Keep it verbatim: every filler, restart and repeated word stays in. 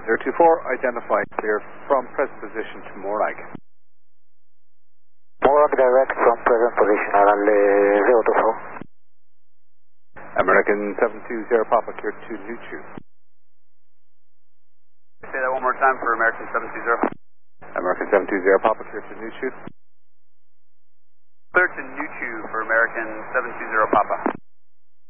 zero two four, identify clear from present position to Morag. Morag direct from present position, Arale zero two four. American seven two zero Papa, clear to Nuchu. Say that one more time for American seven two zero. American seven two zero Papa, clear to Nuchu. Clear to Nuchu for American seven two zero Papa.